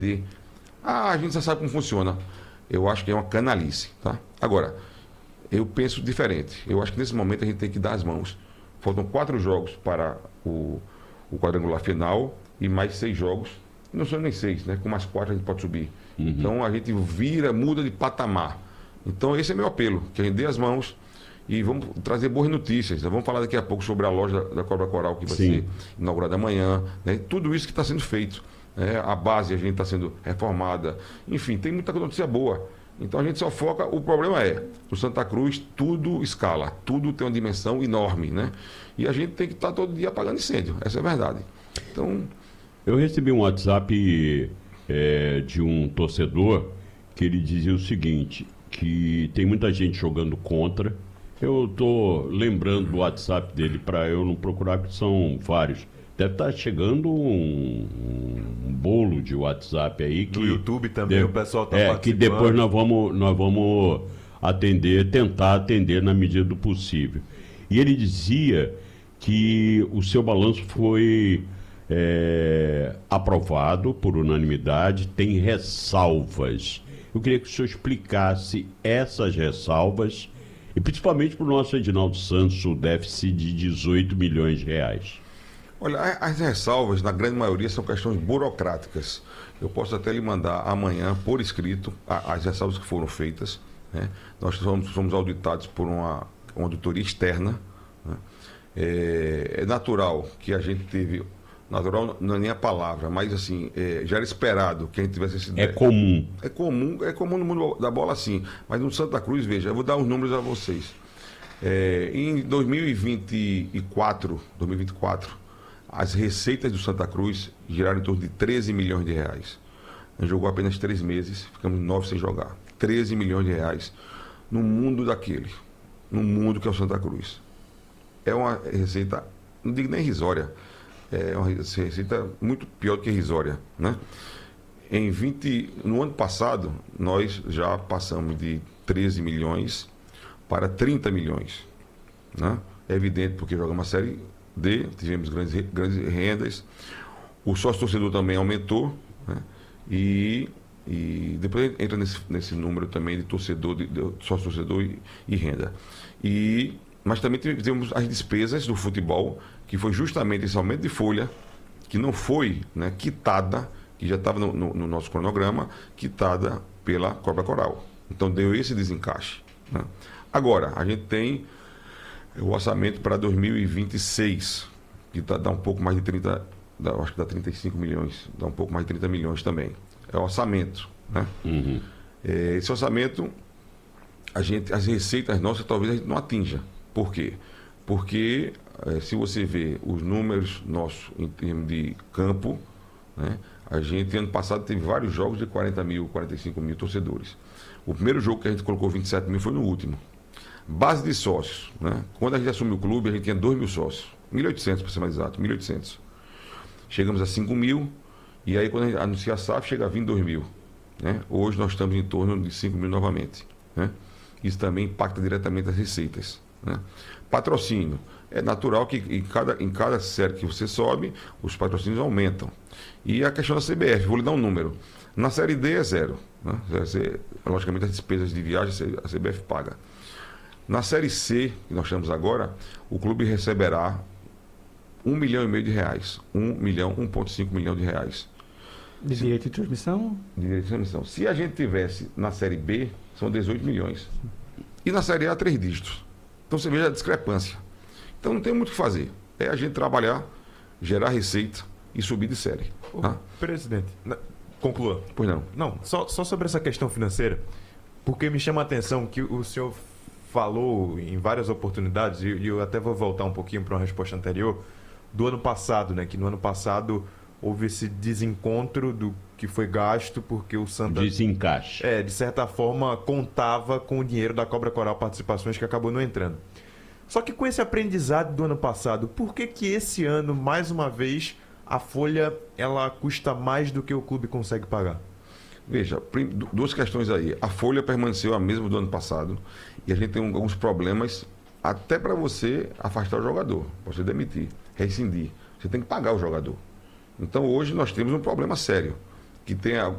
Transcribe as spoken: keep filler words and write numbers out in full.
Ah, a gente já sabe como funciona. Eu acho que é uma canalice, tá? Agora, eu penso diferente. Eu acho que nesse momento a gente tem que dar as mãos. Faltam quatro jogos para o, o quadrangular final e mais seis jogos. Não são nem seis, né? Com mais quatro a gente pode subir. Uhum. Então a gente vira, muda de patamar. Então esse é meu apelo, que a gente dê as mãos e vamos trazer boas notícias. Vamos falar daqui a pouco sobre a loja da Cobra Coral que vai Sim. ser inaugurada amanhã. Né? Tudo isso que está sendo feito. Né? A base a gente está sendo reformada. Enfim, tem muita notícia boa. Então a gente só foca, o problema é, no Santa Cruz tudo escala, tudo tem uma dimensão enorme, né? E a gente tem que estar todo dia apagando incêndio, essa é a verdade. Então... Eu recebi um WhatsApp é, de um torcedor que ele dizia o seguinte, que tem muita gente jogando contra. Eu estou lembrando do WhatsApp dele para eu não procurar, porque são vários. Deve estar chegando um, um bolo de WhatsApp aí que... No YouTube também de, o pessoal está é, participando. Que depois nós vamos, nós vamos atender, tentar atender na medida do possível. E ele dizia que o seu balanço foi é, aprovado por unanimidade, tem ressalvas. Eu queria que o senhor explicasse essas ressalvas e principalmente para o nosso Edinaldo Santos, o déficit de dezoito milhões de reais. Olha, as ressalvas, na grande maioria, são questões burocráticas. Eu posso até lhe mandar amanhã, por escrito, as ressalvas que foram feitas. Né? Nós somos, somos auditados por uma, uma auditoria externa. Né? É, é natural que a gente teve... Natural não é nem a palavra, mas assim, é, já era esperado que a gente tivesse esse... É comum. É comum, é comum no mundo da bola, sim. Mas no Santa Cruz, veja, eu vou dar os números a vocês. É, em dois mil e vinte e quatro, dois mil e vinte e quatro, as receitas do Santa Cruz giraram em torno de treze milhões de reais. A gente jogou apenas três meses, ficamos nove sem jogar. treze milhões de reais no mundo daquele, no mundo que é o Santa Cruz. É uma receita, não digo nem irrisória, é uma receita muito pior do que irrisória, né? Em vinte, no ano passado, nós já passamos de treze milhões para trinta milhões. Né? É evidente porque jogamos a Série D, tivemos grandes, grandes rendas, o sócio-torcedor também aumentou, né? e, e depois entra nesse, nesse número também de torcedor, de, de sócio-torcedor e, e renda. E, mas também tivemos as despesas do futebol, que foi justamente esse aumento de folha, que não foi, né, quitada, que já estava no, no, no nosso cronograma, quitada pela Cobra Coral. Então deu esse desencaixe. Né? Agora, a gente tem o orçamento para dois mil e vinte e seis, que tá, dá um pouco mais de trinta, dá, acho que dá trinta e cinco milhões, dá um pouco mais de trinta milhões também. É o orçamento. Né? Uhum. É, esse orçamento, a gente, as receitas nossas talvez a gente não atinja. Por quê? Porque é, se você vê os números nossos em termos de campo, né, a gente ano passado teve vários jogos de quarenta mil, quarenta e cinco mil torcedores. O primeiro jogo que a gente colocou vinte e sete mil foi no último. Base de sócios, né? Quando a gente assumiu o clube, a gente tinha dois mil sócios. mil e oitocentos, para ser mais exato, mil e oitocentos. Chegamos a cinco mil, e aí quando a gente anuncia a S A F, chega a vinte e dois mil. Né? Hoje nós estamos em torno de cinco mil novamente. Né? Isso também impacta diretamente as receitas. Né? Patrocínio. É natural que em cada, em cada série que você sobe, os patrocínios aumentam. E a questão da C B F, vou lhe dar um número. Na série D é zero. Né? Logicamente as despesas de viagem a C B F paga. Na Série C, que nós estamos agora, o clube receberá um milhão e meio de reais. Um milhão, um vírgula cinco milhão de reais. De direito de transmissão? De direito de transmissão. Se a gente tivesse na Série B, são dezoito milhões. E na Série A, três dígitos. Então você veja a discrepância. Então não tem muito o que fazer. É a gente trabalhar, gerar receita e subir de série. Ô, tá? Presidente, conclua. Pois não. Não, só, só sobre essa questão financeira, porque me chama a atenção que o senhor falou em várias oportunidades, e eu até vou voltar um pouquinho para uma resposta anterior, do ano passado, né? Que no ano passado houve esse desencontro do que foi gasto, porque o Santa... Desencaixe. É, de certa forma, contava com o dinheiro da Cobra Coral Participações, que acabou não entrando. Só que com esse aprendizado do ano passado, por que que esse ano, mais uma vez, a folha ela custa mais do que o clube consegue pagar? Veja, duas questões aí. A folha permaneceu a mesma do ano passado e a gente tem alguns problemas até para você afastar o jogador, para você demitir, rescindir. Você tem que pagar o jogador. Então hoje nós temos um problema sério, que tem